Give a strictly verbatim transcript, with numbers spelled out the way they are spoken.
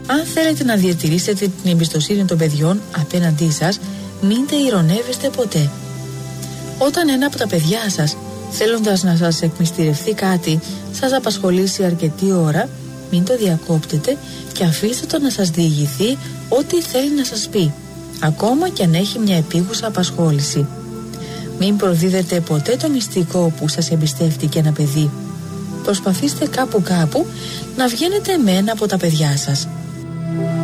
Αν θέλετε να διατηρήσετε την εμπιστοσύνη των παιδιών απέναντί σας, μην τα ειρωνεύεστε ποτέ. Όταν ένα από τα παιδιά σας, θέλοντας να σας εκμυστηρευτεί κάτι, σας απασχολήσει αρκετή ώρα, μην το διακόπτετε και αφήστε το να σας διηγηθεί ό,τι θέλει να σας πει, ακόμα και αν έχει μια επίγουσα απασχόληση. Μην προδίδετε ποτέ το μυστικό που σας εμπιστεύτηκε ένα παιδί. Προσπαθήστε κάπου κάπου να βγαίνετε με ένα από τα παιδιά σας.